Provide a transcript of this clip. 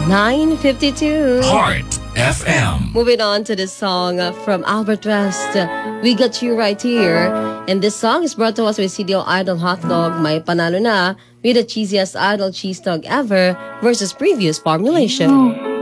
9:52. Heart FM. Moving on to this song from Albert West, We Got You Right Here. And this song is brought to us by CDO Idol Hot Dog, May Panalo Na, with the cheesiest idol cheese dog ever versus previous formulation.